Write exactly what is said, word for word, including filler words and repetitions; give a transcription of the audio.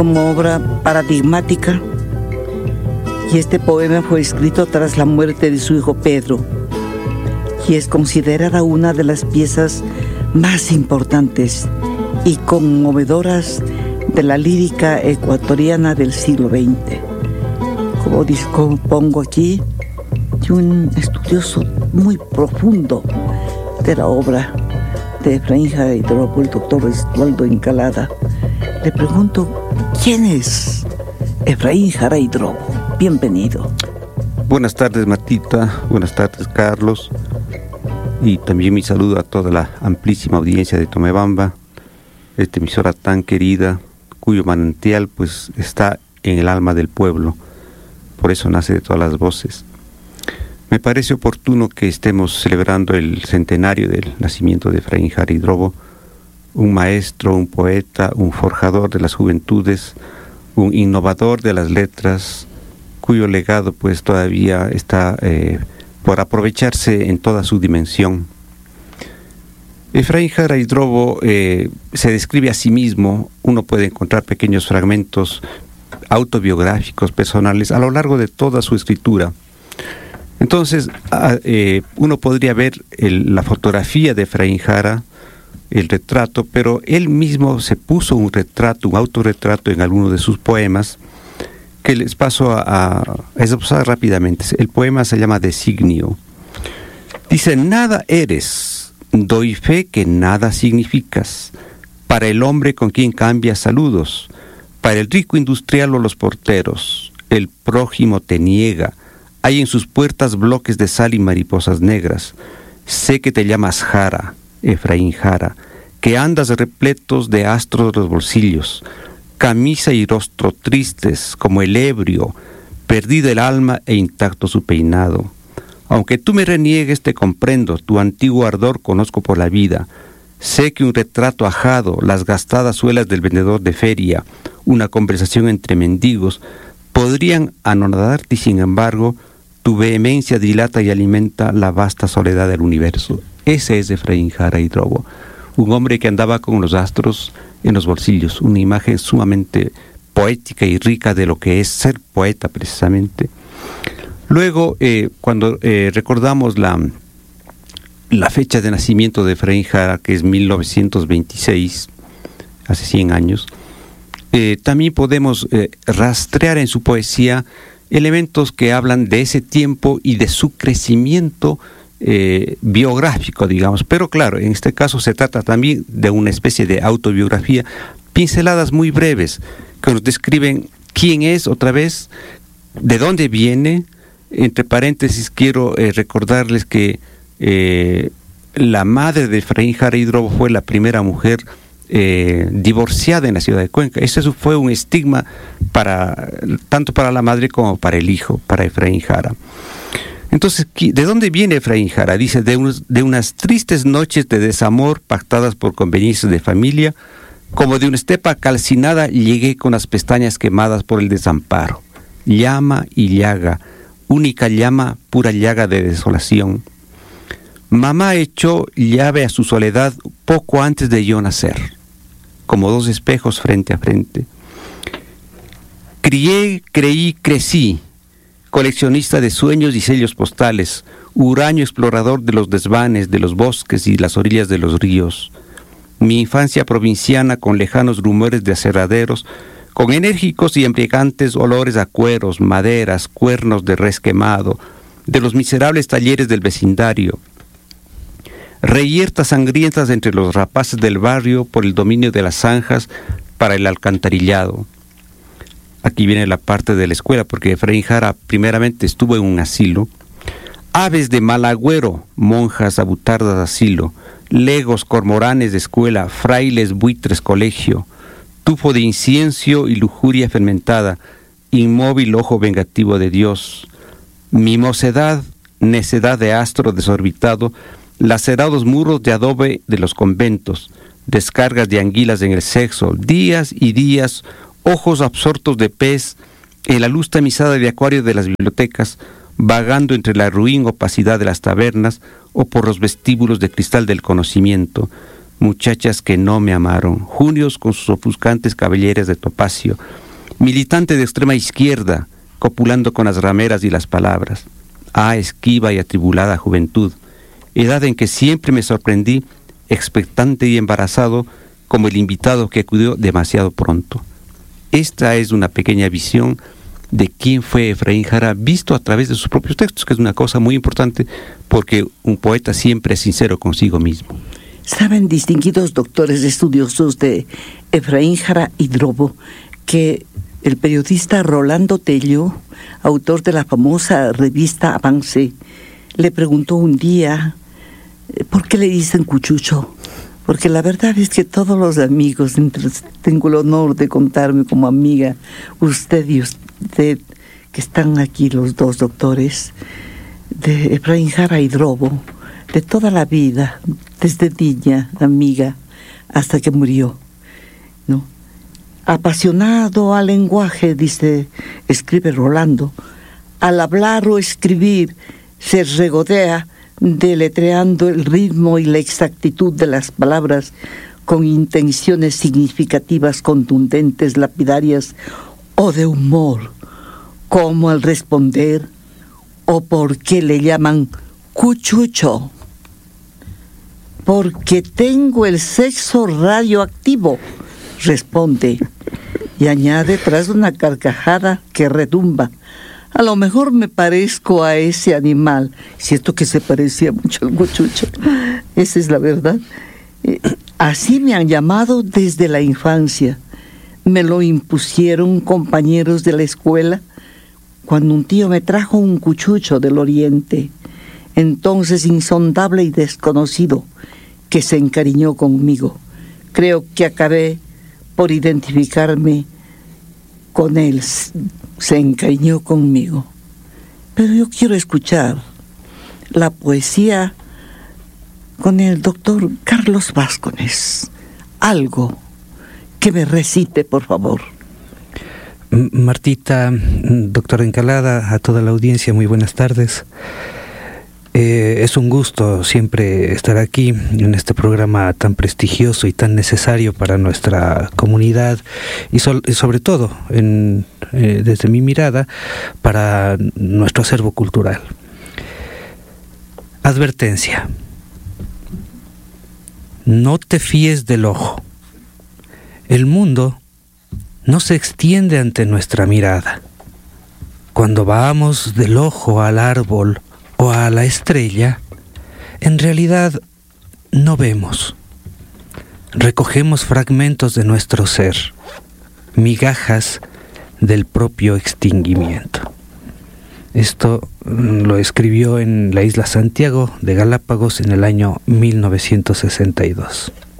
como obra paradigmática, y este poema fue escrito tras la muerte de su hijo Pedro, y es considerada una de las piezas más importantes y conmovedoras de la lírica ecuatoriana del siglo veinte. Como pongo aquí, y un estudioso muy profundo de la obra de Efraín Jara Hidrobo, el doctor Estuardo Encalada, le pregunto, ¿quién es Efraín Jara Hidrobo? Bienvenido. Buenas tardes, Martita. Buenas tardes, Carlos. Y también mi saludo a toda la amplísima audiencia de Tomebamba, esta emisora tan querida, cuyo manantial pues está en el alma del pueblo. Por eso nace de todas las voces. Me parece oportuno que estemos celebrando el centenario del nacimiento de Efraín Jara Hidrobo, un maestro, un poeta, un forjador de las juventudes, un innovador de las letras, cuyo legado pues todavía está eh, por aprovecharse en toda su dimensión. Efraín Jara Hidrobo eh, se describe a sí mismo. Uno puede encontrar pequeños fragmentos autobiográficos, personales, a lo largo de toda su escritura. Entonces, eh, uno podría ver el, la fotografía de Efraín Jara, el retrato, pero él mismo se puso un retrato, un autorretrato en alguno de sus poemas, que les paso a, a, a esbozar rápidamente. El poema se llama Designio. Dice: nada eres, doy fe que nada significas, para el hombre con quien cambias saludos, para el rico industrial o los porteros, el prójimo te niega. Hay en sus puertas bloques de sal y mariposas negras. Sé que te llamas Jara, Efraín Jara, que andas repletos de astros los bolsillos, camisa y rostro tristes como el ebrio, perdida el alma e intacto su peinado. Aunque tú me reniegues, te comprendo, tu antiguo ardor conozco por la vida. Sé que un retrato ajado, las gastadas suelas del vendedor de feria, una conversación entre mendigos, podrían anonadarte y sin embargo tu vehemencia dilata y alimenta la vasta soledad del universo. Ese es Efraín Jara Hidrobo, un hombre que andaba con los astros en los bolsillos, una imagen sumamente poética y rica de lo que es ser poeta precisamente. Luego, eh, cuando eh, recordamos la, la fecha de nacimiento de Efraín Jara, que es mil novecientos veintiséis, hace cien años, eh, también podemos eh, rastrear en su poesía elementos que hablan de ese tiempo y de su crecimiento eh, biográfico, digamos. Pero claro, en este caso se trata también de una especie de autobiografía, pinceladas muy breves, que nos describen quién es otra vez, de dónde viene. Entre paréntesis, quiero eh, recordarles que eh, la madre de Efraín Jara Hidrobo fue la primera mujer Eh, divorciada en la ciudad de Cuenca. Ese fue un estigma para tanto para la madre como para el hijo, para Efraín Jara. Entonces, ¿de dónde viene Efraín Jara? Dice: de, unos, de unas tristes noches de desamor pactadas por conveniencias de familia, como de una estepa calcinada, llegué con las pestañas quemadas por el desamparo. Llama y llaga, única llama, pura llaga de desolación. Mamá echó llave a su soledad poco antes de yo nacer, como dos espejos frente a frente. Crié, creí, crecí, coleccionista de sueños y sellos postales, huraño explorador de los desvanes, de los bosques y las orillas de los ríos. Mi infancia provinciana con lejanos rumores de aserraderos, con enérgicos y embriagantes olores a cueros, maderas, cuernos de res quemado, de los miserables talleres del vecindario. Reyertas sangrientas entre los rapaces del barrio por el dominio de las zanjas para el alcantarillado. Aquí viene la parte de la escuela, porque Efraín Jara primeramente estuvo en un asilo. Aves de mal agüero, monjas abutardas asilo, legos, cormoranes de escuela, frailes, buitres, colegio, tufo de incienso y lujuria fermentada, inmóvil ojo vengativo de Dios. Mi mocedad, necedad de astro desorbitado, lacerados muros de adobe de los conventos, descargas de anguilas en el sexo, días y días, ojos absortos de pez, en la luz tamizada de acuario de las bibliotecas, vagando entre la ruin opacidad de las tabernas o por los vestíbulos de cristal del conocimiento. muchachas que no me amaron, junios con sus ofuscantes cabelleras de topacio, militante de extrema izquierda, copulando con las rameras y las palabras. Ah, esquiva y atribulada juventud, edad en que siempre me sorprendí, expectante y embarazado, como el invitado que acudió demasiado pronto. Esta es una pequeña visión de quién fue Efraín Jara, visto a través de sus propios textos, que es una cosa muy importante, porque un poeta siempre es sincero consigo mismo. Saben, distinguidos doctores estudiosos de Efraín Jara y Drobo, que el periodista Rolando Tello, autor de la famosa revista Avance, le preguntó un día, ¿por qué le dicen Cuchucho? Porque la verdad es que todos los amigos, tengo el honor de contarme como amiga, usted y usted, que están aquí los dos doctores, de Efraín Jara y Drobo, de toda la vida, desde niña, amiga, hasta que murió, ¿no? Apasionado al lenguaje, dice, escribe Rolando, al hablar o escribir se regodea deletreando el ritmo y la exactitud de las palabras con intenciones significativas, contundentes, lapidarias o de humor, como al responder o por qué le llaman Cuchucho. Porque tengo el sexo radioactivo, responde, y añade tras una carcajada que retumba. A lo mejor me parezco a ese animal, cierto que se parecía mucho al Cuchucho, esa es la verdad. Eh, así me han llamado desde la infancia. Me lo impusieron compañeros de la escuela cuando un tío me trajo un cuchucho del oriente, entonces insondable y desconocido, que se encariñó conmigo. Creo que acabé por identificarme con él, se encariñó conmigo. Pero yo quiero escuchar la poesía con el doctor Carlos Vázquez. Algo que me recite, por favor. Martita, doctora Encalada, a toda la audiencia, muy buenas tardes. Eh, es un gusto siempre estar aquí en este programa tan prestigioso y tan necesario para nuestra comunidad y, so- y sobre todo, en, eh, desde mi mirada, para nuestro acervo cultural. Advertencia. No te fíes del ojo. El mundo no se extiende ante nuestra mirada. Cuando vamos del ojo al árbol o a la estrella, en realidad no vemos. Recogemos fragmentos de nuestro ser, migajas del propio extinguimiento. Esto lo escribió en la isla Santiago de Galápagos en el año mil novecientos sesenta y dos.